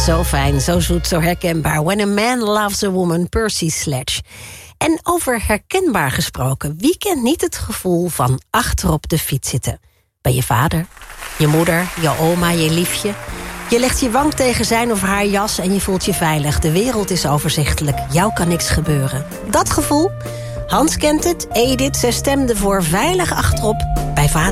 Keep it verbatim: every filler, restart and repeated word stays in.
Zo fijn, zo zoet, zo herkenbaar. When a man loves a woman, Percy Sledge. En over herkenbaar gesproken, wie kent niet het gevoel van achterop de fiets zitten? Bij je vader, je moeder, je oma, je liefje. Je legt je wang tegen zijn of haar jas en je voelt je veilig. De wereld is overzichtelijk, jou kan niks gebeuren. Dat gevoel? Hans kent het, Edith, ze stemde voor veilig achterop bij vader.